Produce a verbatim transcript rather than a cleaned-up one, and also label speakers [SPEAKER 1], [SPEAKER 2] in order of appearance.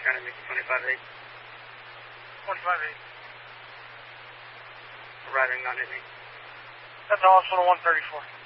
[SPEAKER 1] County, Mickey twenty-five eight.
[SPEAKER 2] twenty-five eight.
[SPEAKER 1] Arriving on Disney.
[SPEAKER 2] That's the hospital one thirty-four.